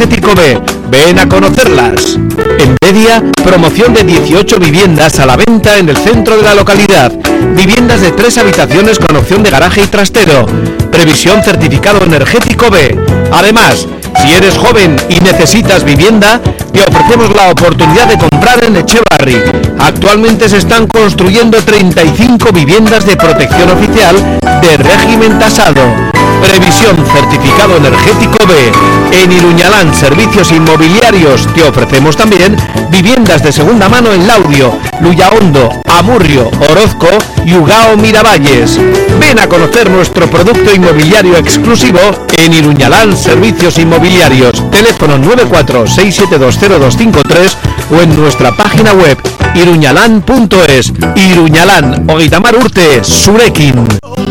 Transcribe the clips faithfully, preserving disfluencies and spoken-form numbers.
Energético B. Ven a conocerlas. En Bedia, promoción de dieciocho viviendas a la venta en el centro de la localidad. Viviendas de tres habitaciones con opción de garaje y trastero. Previsión certificado energético B. Además, si eres joven y necesitas vivienda, te ofrecemos la oportunidad de comprar en Echevarri. Actualmente se están construyendo treinta y cinco viviendas de protección oficial de régimen tasado. Previsión certificado energético B. En Iruñalán Servicios Inmobiliarios te ofrecemos también viviendas de segunda mano en Laudio, Luyahondo, Amurrio, Orozco y Ugao Miravalles. Ven a conocer nuestro producto inmobiliario exclusivo en Iruñalán Servicios Inmobiliarios. Teléfono nueve cuatro seis siete dos cero dos cinco tres o en nuestra página web iruñalan punto es. Iruñalán, Oitamar Urte, Surekin.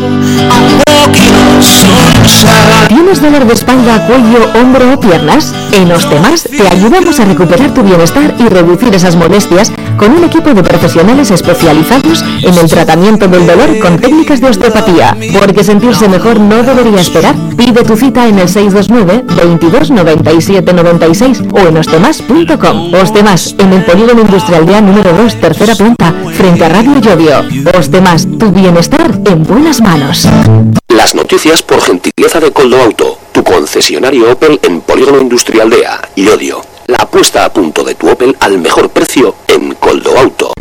¿Tienes dolor de espalda, cuello, hombro o piernas? En Ostemas te ayudamos a recuperar tu bienestar y reducir esas molestias con un equipo de profesionales especializados en el tratamiento del dolor con técnicas de osteopatía. Porque sentirse mejor no debería esperar. Pide tu cita en el seis dos nueve, veintidós, noventa y siete, noventa y seis o en ostemas punto com. Ostemas, en el Polígono Industrial de A número dos, tercera planta, frente a Radio Llodio. Ostemas, tu bienestar en buenas manos. Las noticias por gentileza de Coldo Auto, tu concesionario Opel en Polígono Industrial de A, Llodio. La puesta a punto de tu Opel al mejor precio en Coldo Auto.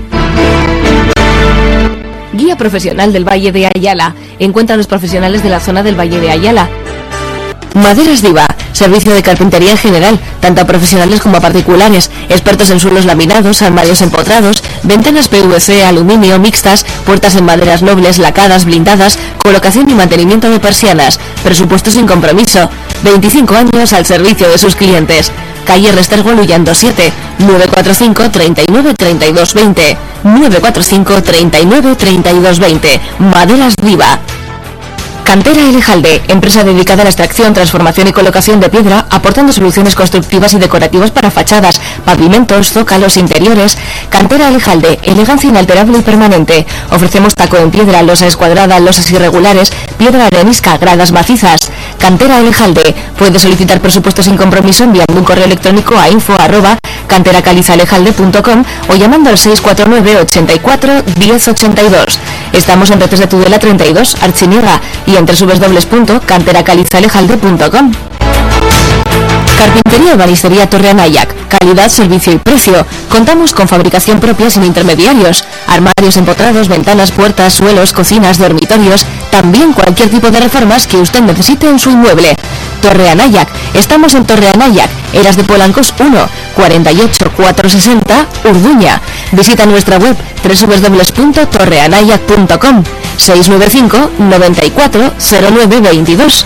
Guía profesional del Valle de Ayala. Encuentra a los profesionales de la zona del Valle de Ayala. Maderas Diva, servicio de carpintería en general, tanto a profesionales como a particulares, expertos en suelos laminados, armarios empotrados, ventanas P V C, aluminio, mixtas, puertas en maderas nobles, lacadas, blindadas, colocación y mantenimiento de persianas, presupuesto sin compromiso, veinticinco años al servicio de sus clientes. Calle Restergo Luyando siete, nueve cuatro cinco, treinta y nueve, treinta y dos, veinte, nueve cuatro cinco, treinta y nueve, treinta y dos, veinte. Maderas Diva. Cantera Elejalde, empresa dedicada a la extracción, transformación y colocación de piedra, aportando soluciones constructivas y decorativas para fachadas, pavimentos, zócalos, interiores. Cantera Elejalde, elegancia inalterable y permanente. Ofrecemos taco en piedra, losa escuadrada, losas irregulares, piedra arenisca, gradas macizas. Cantera Elejalde, puede solicitar presupuesto sin compromiso enviando un correo electrónico a info arroba canteracalizalejalde punto com o llamando al seis cuatro nueve, ochenta y cuatro, diez, ochenta y dos. Estamos en Retes de Tudela treinta y dos, Archiniega, y en doble u doble u doble u punto canteracalizalejalde punto com. Carpintería y Banistería Torre Anayac. Calidad, servicio y precio. Contamos con fabricación propia sin intermediarios. Armarios empotrados, ventanas, puertas, suelos, cocinas, dormitorios. También cualquier tipo de reformas que usted necesite en su inmueble. Torre Anayac. Estamos en Torre Anayac, Eras de Polancos uno, cuarenta y ocho, cuatrocientos sesenta, Urduña. Visita nuestra web doble u doble u doble u punto torre anayac punto com. seis nueve cinco, noventa y cuatro, cero nueve veintidós.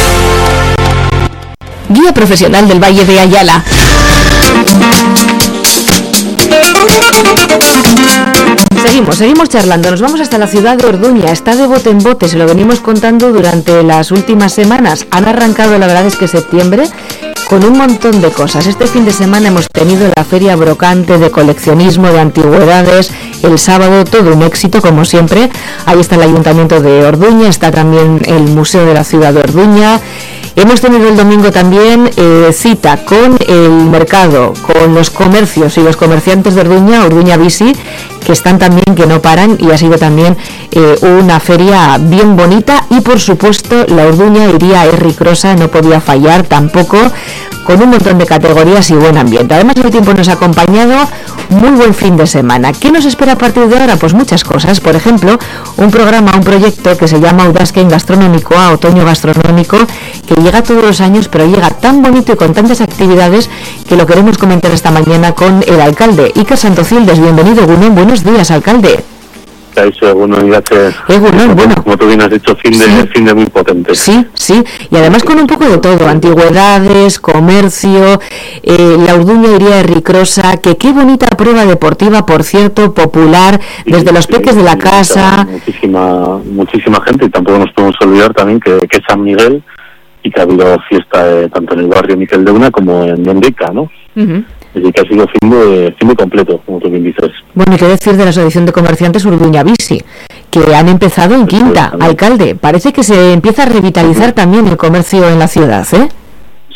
Guía profesional del Valle de Ayala. Seguimos, seguimos charlando, nos vamos hasta la ciudad de Orduña, está de bote en bote, se lo venimos contando durante las últimas semanas. Han arrancado, la verdad es que septiembre, con un montón de cosas. Este fin de semana hemos tenido la Feria Brocante de coleccionismo de antigüedades, el sábado todo un éxito como siempre. Ahí está el Ayuntamiento de Orduña, está también el Museo de la Ciudad de Orduña. Hemos tenido el domingo también eh, cita con el mercado, con los comercios y los comerciantes de Orduña, Orduña Bici, que están también, que no paran, y ha sido también eh, una feria bien bonita. Y por supuesto la Orduña iría Herri Crosa, no podía fallar tampoco, con un montón de categorías y buen ambiente. Además el tiempo nos ha acompañado, muy buen fin de semana. ¿Qué nos espera a partir de ahora? Pues muchas cosas. Por ejemplo, un programa, un proyecto que se llama Udazken Gastronómico, a Otoño Gastronómico, que llega todos los años, pero llega tan bonito y con tantas actividades que lo queremos comentar esta mañana con el alcalde Iker Santocildes. Bienvenido, Gunón. Buenos días, alcalde. Eso, bueno, ya que, eh, bueno, bueno. Como tú bien has dicho, fin de, sí. fin de muy potente. Sí, sí, y además con un poco de todo, antigüedades, comercio, eh, la Orduña iría Herri Crosa, que qué bonita prueba deportiva, por cierto, popular, desde sí, los sí, peques de la casa. Muchísima muchísima gente, y tampoco nos podemos olvidar también que, que es San Miguel, y que ha habido fiesta eh, tanto en el barrio Miquel de Una como en Mendica, ¿no? Uh-huh. Así que ha sido fin muy, fin muy completo, como tú bien dices. Bueno, y qué decir de la Asociación de Comerciantes Orduña Bici, que han empezado en Quinta. Alcalde, parece que se empieza a revitalizar también el comercio en la ciudad, ¿eh?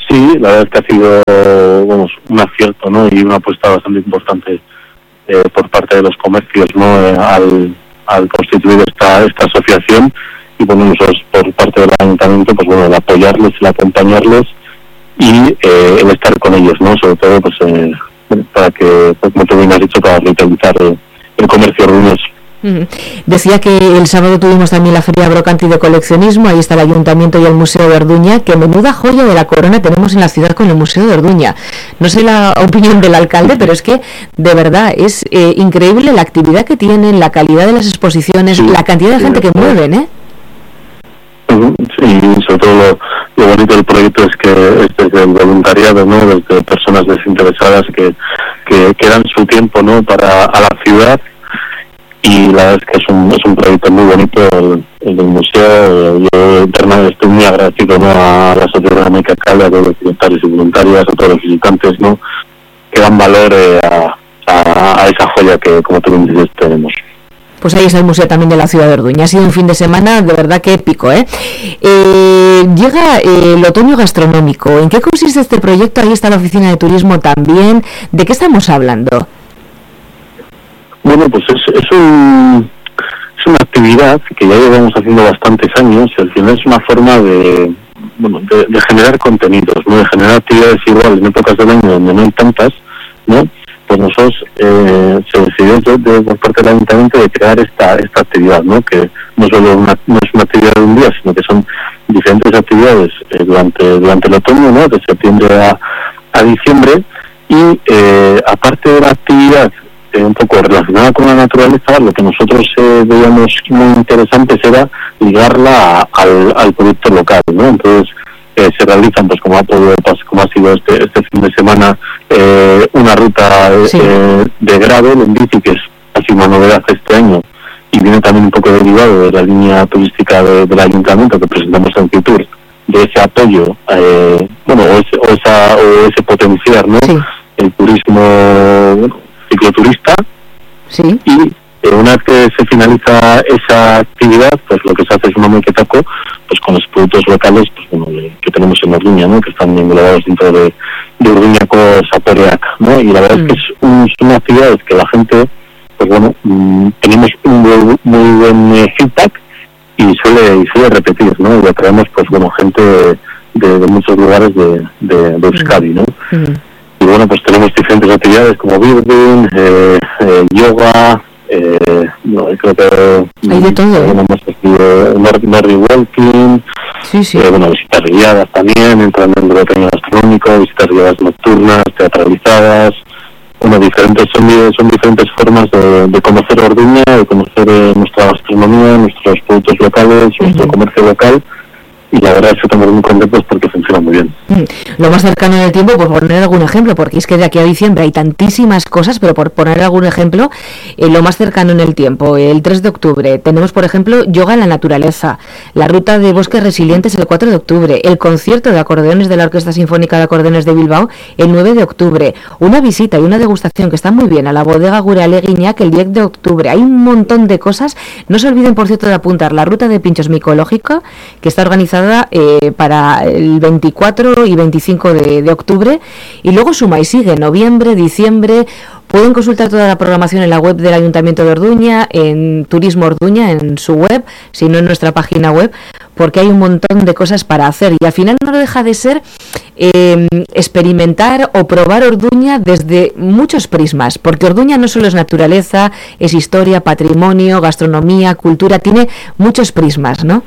Sí, la verdad es que ha sido, vamos, un acierto, ¿no? Y una apuesta bastante importante eh, por parte de los comercios, ¿no? Eh, al, al constituir esta esta asociación, y bueno, nosotros por parte del ayuntamiento, pues bueno, el apoyarles, el acompañarles y eh, el estar con ellos, ¿no? Sobre todo, pues eh, para que, pues, como tú bien has dicho, para revitalizar el, el comercio ruinoso. Decía que el sábado tuvimos también la Feria Brocanti de Coleccionismo. Ahí está el Ayuntamiento y el Museo de Orduña. Que menuda joya de la corona tenemos en la ciudad con el Museo de Orduña. No sé la opinión del alcalde, pero es que de verdad es eh, increíble la actividad que tienen, la calidad de las exposiciones, sí, la cantidad de gente que mueven, ¿eh? Sí, sobre todo lo, lo bonito del proyecto es que es desde el voluntariado, ¿no? Desde personas desinteresadas que, que, que dan su tiempo, ¿no? Para a la ciudad. Y la verdad es que es un, es un proyecto muy bonito el, el del museo. Yo internamente estoy muy agradecido, ¿no? A la Sociedad América Cala, a todos los voluntarios y voluntarias, a todos los visitantes, ¿no? Que dan valor eh, a, a, a esa joya que, como tú me dices, tenemos. Pues ahí está el museo también de la ciudad de Orduña. Ha sido un fin de semana de verdad que épico, ¿eh? eh llega eh, el otoño gastronómico. ¿En qué consiste este proyecto? Ahí está la oficina de turismo también. ¿De qué estamos hablando? Bueno, pues es, es, un, es una actividad que ya llevamos haciendo bastantes años, y al final es una forma de, bueno, de, de generar contenidos, ¿no? De generar actividades igual en épocas del año donde no hay tantas, ¿no? Pues nosotros eh, se decidió de, de, por parte del ayuntamiento de crear esta esta actividad, ¿no? Que no solo una, no es una actividad de un día, sino que son diferentes actividades eh, durante durante el otoño, ¿no? De septiembre a, a diciembre, y eh, aparte de la actividad un poco relacionada con la naturaleza, lo que nosotros eh, veíamos muy interesante era ligarla a, al, al producto local, ¿no? Entonces eh, se realizan, pues como ha podido, pues, como ha sido este este fin de semana, eh, una ruta sí. eh, de gravel en bici, que es casi una novedad este año, y viene también un poco derivado de la línea turística de, del ayuntamiento que presentamos en Fitur, de ese apoyo, eh, bueno, o ese, o esa o ese potenciar, ¿no? Sí. El turismo, bueno, cicloturista, sí. Y eh, una vez que se finaliza esa actividad, pues lo que se hace es una maquetaco, pues con los productos locales, pues bueno, que tenemos en Orduña, ¿no? Que están englobados dentro de, de Orduñako Zaporeak, ¿no? Y la verdad mm. es que es, un, es una actividad que la gente, pues bueno, mmm, tenemos un muy, muy buen eh, feedback, y suele y suele repetir, ¿no? Y atraemos, pues bueno, gente de, de, de muchos lugares de, de, de Euskadi, ¿no? Mm. Y bueno, pues tenemos diferentes actividades como birding, eh, eh, yoga, eh, no, creo que hay de todo, ¿eh? Tenemos aquí Nordic Walking, sí, sí. Eh, bueno, visitas guiadas también, entrando en el otoño gastronómico, visitas guiadas nocturnas, teatralizadas, bueno, diferentes son, son diferentes formas de, de conocer Orduña, de conocer eh, nuestra gastronomía, nuestros productos locales, uh-huh. nuestro comercio local. Y la verdad es que estamos muy contentos porque funciona muy bien. Mm. Lo más cercano en el tiempo, por poner algún ejemplo, porque es que de aquí a diciembre hay tantísimas cosas, pero por poner algún ejemplo, eh, lo más cercano en el tiempo, el tres de octubre, tenemos por ejemplo yoga en la naturaleza, la ruta de bosques resilientes el cuatro de octubre, el concierto de acordeones de la Orquesta Sinfónica de Acordeones de Bilbao el nueve de octubre, una visita y una degustación que está muy bien a la bodega Gurale Guiñac el diez de octubre, hay un montón de cosas. No se olviden, por cierto, de apuntar la ruta de pinchos micológica, que está organizada Eh, para el veinticuatro y veinticinco de, de octubre, y luego suma y sigue noviembre, diciembre. Pueden consultar toda la programación en la web del Ayuntamiento de Orduña, en Turismo Orduña, en su web, si no en nuestra página web, porque hay un montón de cosas para hacer, y al final no deja de ser eh, experimentar o probar Orduña desde muchos prismas, porque Orduña no solo es naturaleza, es historia, patrimonio, gastronomía, cultura, tiene muchos prismas, ¿no?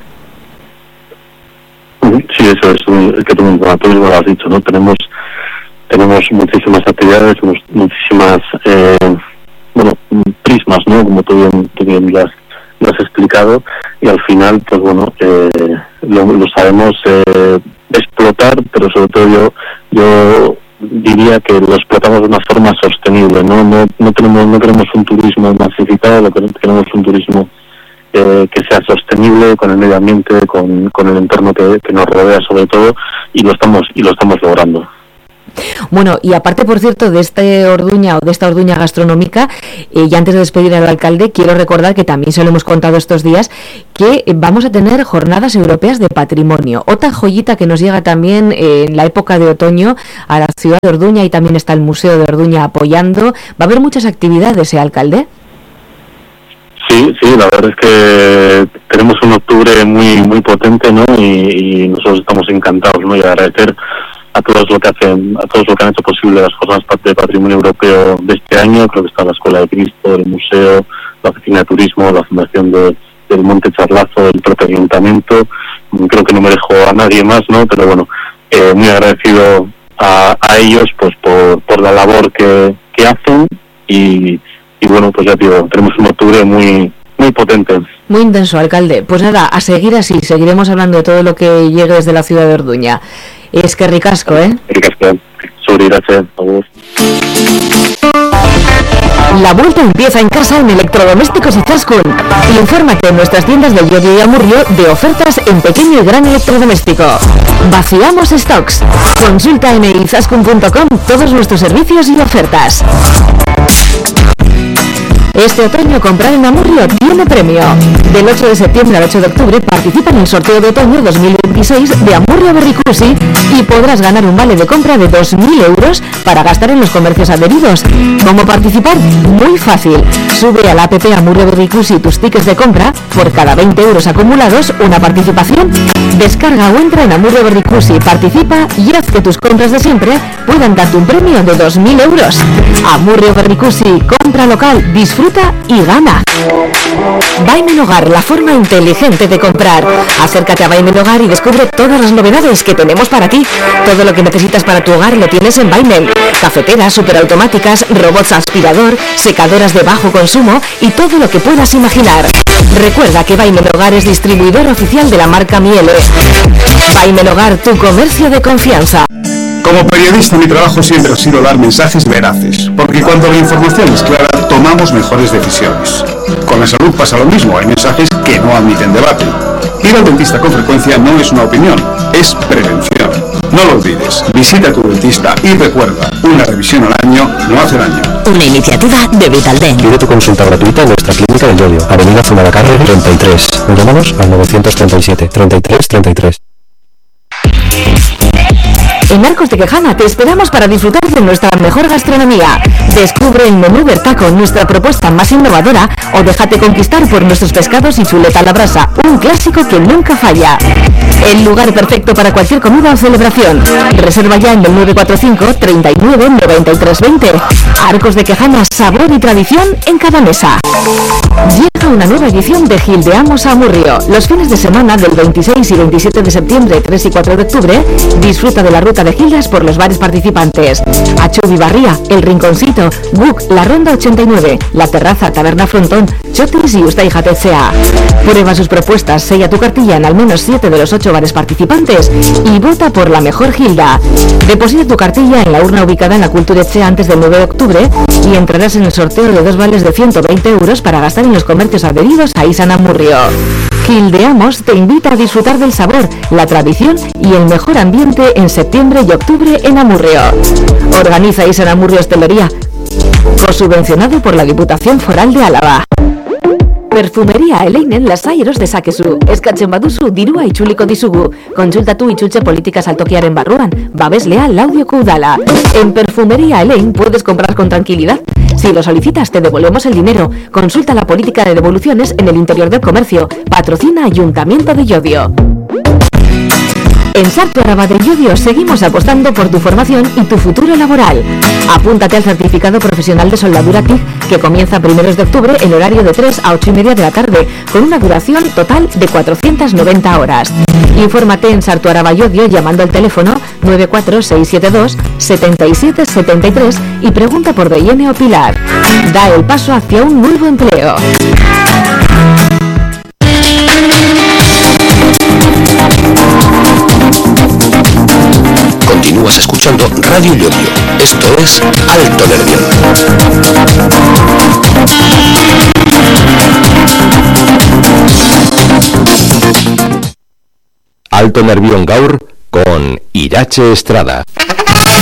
Sí, eso es el que tú mismo lo has dicho, ¿no? Tenemos tenemos muchísimas actividades, muchísimas eh, bueno, prismas, ¿no? Como tú bien, tú bien lo, has, lo has explicado, y al final, pues bueno, eh, lo, lo sabemos eh, explotar, pero sobre todo yo yo diría que lo explotamos de una forma sostenible, ¿no? No, no tenemos no queremos un turismo masificado, lo que queremos un turismo Eh, que sea sostenible con el medio ambiente, con, con el entorno que, que nos rodea sobre todo, y lo estamos y lo estamos logrando. Bueno, y aparte, por cierto, de este Orduña o de esta Orduña gastronómica, eh, y antes de despedir al alcalde, quiero recordar que también se lo hemos contado estos días, que vamos a tener jornadas europeas de patrimonio. Otra joyita que nos llega también eh, en la época de otoño a la ciudad de Orduña, y también está el Museo de Orduña apoyando. Va a haber muchas actividades, ¿eh, alcalde? Sí, sí, la verdad es que tenemos un octubre muy muy potente, ¿no? Y, y nosotros estamos encantados, ¿no? Y agradecer a todos lo que hacen, a todos lo que han hecho posible las jornadas de patrimonio europeo de este año. Creo que está la Escuela de Cristo, el museo, la oficina de turismo, la fundación de, del Monte Charlazo, el propio ayuntamiento. Creo que no me dejo a nadie más, ¿no? Pero bueno, eh, muy agradecido a, a ellos, pues por, por la labor que, que hacen y Y bueno, pues ya digo, tenemos un octubre muy muy potente. Muy intenso, alcalde. Pues nada, a seguir así, seguiremos hablando de todo lo que llegue desde la ciudad de Orduña. Es que ricasco, ¿eh? Ricasco, sobre Irache, a vos. La vuelta empieza en casa en Electrodomésticos Izaskun. Infórmate en nuestras tiendas de Llodio y Amurrio de ofertas en pequeño y gran electrodoméstico. Vaciamos stocks. Consulta en izaskun punto com todos nuestros servicios y ofertas. Este otoño comprar en Amurrio tiene premio. Del ocho de septiembre al ocho de octubre participa en el sorteo de otoño dos mil veintiséis de Amurrio Berricusi y podrás ganar un vale de compra de dos mil euros para gastar en los comercios adheridos. ¿Cómo participar? Muy fácil. Sube a la app Amurrio Berricusi tus tickets de compra. Por cada veinte euros acumulados, una participación. Descarga o entra en Amurrio Berricusi, participa y haz que tus compras de siempre puedan darte un premio de dos mil euros. Amurrio Berricusi, compra local, disfruta y gana. Baimen Hogar, la forma inteligente de comprar. Acércate a Baimen Hogar y descubre todas las novedades que tenemos para ti. Todo lo que necesitas para tu hogar lo tienes en Baimen. Cafeteras, superautomáticas, robots aspirador, secadoras de bajo consumo y todo lo que puedas imaginar. Recuerda que Baimen Hogar es distribuidor oficial de la marca Miele. Baimen Hogar, tu comercio de confianza. Como periodista, mi trabajo siempre ha sido dar mensajes veraces, porque cuando la información es clara, tomamos mejores decisiones. Con la salud pasa lo mismo, hay mensajes que no admiten debate. Ir al dentista con frecuencia no es una opinión, es prevención. No lo olvides, visita a tu dentista y recuerda, una revisión al año no hace daño. Una iniciativa de Vitaldent. Pide tu consulta gratuita en nuestra clínica de Llodio, Avenida Zumalacárregui treinta y tres. Llámanos al novecientos treinta y siete, treinta y tres, treinta y tres. En Arcos de Quejana te esperamos para disfrutar de nuestra mejor gastronomía. Descubre el menú Bertaco, nuestra propuesta más innovadora, o déjate conquistar por nuestros pescados y chuleta a la brasa, un clásico que nunca falla. El lugar perfecto para cualquier comida o celebración. Reserva ya en el nueve cuatro cinco, treinta y nueve, noventa y tres, veinte. Arcos de Quejana, sabor y tradición en cada mesa. Llega una nueva edición de Gildeamos a Amurrio. Los fines de semana del veintiséis y veintisiete de septiembre, tres y cuatro de octubre, disfruta de la ruta de Gildas por los bares participantes. Achubi Barría, El Rinconcito, Guk, La Ronda ochenta y nueve, La Terraza, Taberna Frontón, Chotis y Ustaija T C A. Prueba sus propuestas, sella tu cartilla en al menos siete de los ocho bares participantes y vota por la mejor Gilda. Deposita tu cartilla en la urna ubicada en la Cultura Echea antes del nueve de octubre y entrarás en el sorteo de dos vales de ciento veinte euros para gastar en los comercios adheridos a Isan Amurrio. Gildeamos te invita a disfrutar del sabor, la tradición y el mejor ambiente en septiembre y octubre en Amurrio. Organiza Isan Amurrio Hostelería, cosubvencionado por la Diputación Foral de Álava. Perfumería Eleinen Lasairos de Sakezu, eskatzen baduzu dirua itzuliko dizugu. Kontsultatu itzultze politikaz altokiaren barruan, babeslea laudioko udala. En Perfumería Elein puedes comprar con tranquilidad. Si lo solicitas te devolvemos el dinero. Consulta la política de devoluciones en el interior del comercio. Patrocina Ayuntamiento de Llodio. En Sartu Araba de Llodio seguimos apostando por tu formación y tu futuro laboral. Apúntate al certificado profesional de soldadura T I G que comienza a primeros de octubre en horario de tres a ocho y media de la tarde con una duración total de cuatrocientas noventa horas. Infórmate en Sartu Araba Llodio llamando al teléfono nueve cuatro seis siete dos, siete siete siete tres y pregunta por D N o Pilar. Da el paso hacia un nuevo empleo. Continúas escuchando Radio Llodio. Esto es Alto Nervión. Alto Nervión Gaur con Irache Estrada.